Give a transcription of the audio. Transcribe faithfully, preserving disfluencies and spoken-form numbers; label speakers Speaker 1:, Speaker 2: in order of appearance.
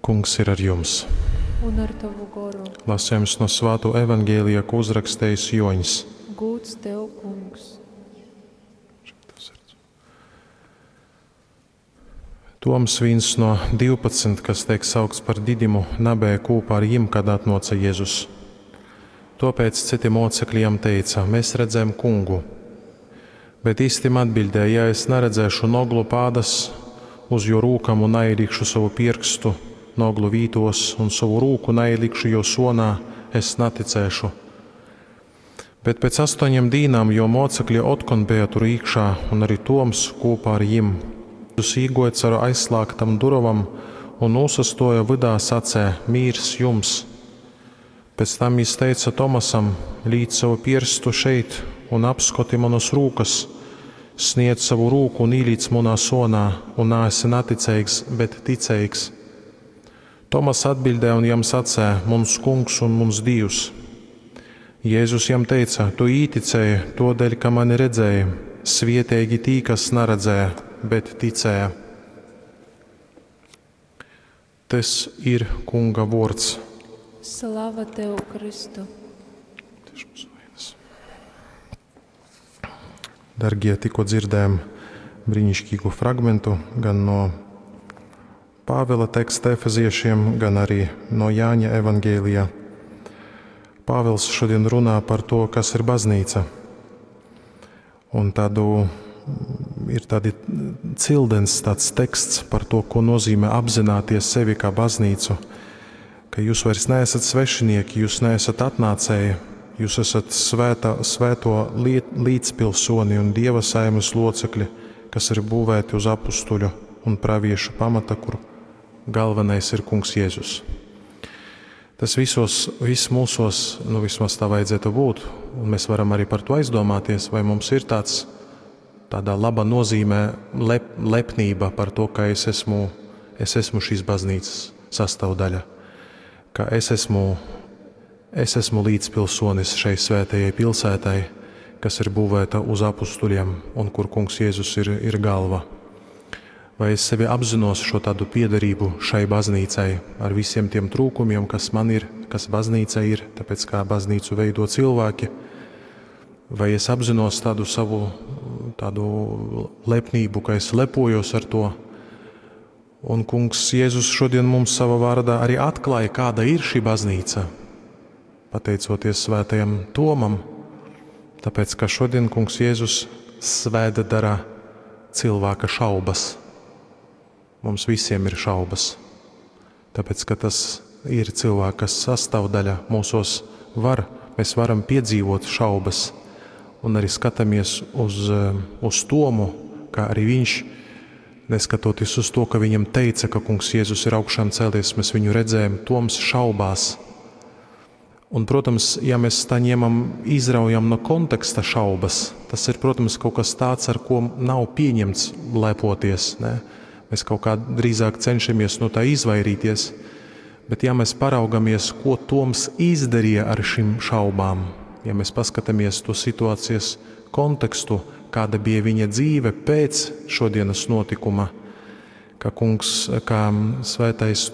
Speaker 1: Kungs ir ar jums.
Speaker 2: Un ar tavu garu.
Speaker 1: Lasījums no Svēto evaņģēlija, ko uzrakstījis Joņs.
Speaker 2: Gūts tev, Kungs.
Speaker 1: Toms viens no divpadsmit, kas tiek saukts par Didimu, nabēja kopā ar jim, kad atnāca Jēzus. Tāpēc citi mocekļi jam teica: mēs redzējām Kungu. Bet īstim atbildēja: ja es neredzēšu noglu pādas uz jo rūkam un neielikšu savu pirkstu noglu vītos un savu rūku neielikšu jo sonā, es neticēšu. Bet pēc astoņiem dīnām jo mocekļi otkon bija tur iekšā un arī Toms kopā ar jim. Jēzus īgoja caur aizslēgtam durvam un uzsastoja vidā sacē: mīrs jums! Pēc tam viņš teica Tomasam: līdz savu pirkstu šeit un apskoti manas rūkas, sniedz savu rūku un īlīdz manā sonā, un neesi neticīgs, bet ticīgs. Tomas atbildēja un jam sacē: mums Kungs un mums Dievs. Jēzus jam teica: tu īticēji todēļ, ka mani redzēji, svietīgi tī, kas neredzēja, bet ticēja. Tas ir Kunga vārds.
Speaker 2: Slava tev, Kristu!
Speaker 1: Dargie, tikko dzirdējām brīnišķīgu fragmentu gan no Pāvila teksta Efeziešiem, gan arī no Jāņa evaņģēlijā. Pāvils šodien runā par to, kas ir baznīca. Un tādu, ir tādi cildens tāds teksts par to, ko nozīmē apzināties sevi kā baznīcu, ka jūs vairs neesat svešinieki, jūs neesat atnācēji, jūs esat svētā, svēto līdzpilsoni un Dieva saimes locekļi, kas ir būvēti uz apustuļu un praviešu pamata, kur galvenais ir Kungs Jēzus. Tas visos, viss mūsos, nu vismaz tā vajadzētu būt, un mēs varam arī par to aizdomāties, vai mums ir tāds, tādā laba nozīmē lep, lepnība par to, ka es esmu, es esmu šīs baznīcas sastāvdaļa, ka es esmu, es esmu līdzpilsonis šai svētajai pilsētai, kas ir būvēta uz apustuļiem un kur Kungs Jēzus ir, ir galva. Vai es sevi apzinos šo tādu piederību šai baznīcai ar visiem tiem trūkumiem, kas man ir, kas baznīca ir, tāpēc kā baznīcu veido cilvēki? Vai es apzinos tādu savu tādu lepnību, ka es lepojos ar to? Un Kungs Jēzus šodien mums savā vārdā arī atklāja, kāda ir šī baznīca, pateicoties svētajam Tomam, tāpēc ka šodien Kungs Jēzus svēta dara cilvēka šaubas. Mums visiem ir šaubas, tāpēc, ka tas ir cilvēka sastāvdaļa. Mūsos var, mēs varam piedzīvot šaubas un arī skatāmies uz, uz Tomu, kā arī viņš, neskatoties uz to, ka viņam teica, ka Kungs Jēzus ir augšām cēlies, mēs viņu redzējām, Toms šaubās. Un, protams, ja mēs tā ņemam, izraujam no konteksta šaubas, tas ir, protams, kaut kas tāds, ar ko nav pieņemts lepoties, ne? Mēs kaut kā drīzāk cenšamies no tā izvairīties, bet ja mēs paraugamies, ko Toms izdarīja ar šīm šaubām, ja mēs paskatāmies to situācijas kontekstu, kāda bija viņa dzīve pēc šodienas notikuma, ka Kungs, kā svētais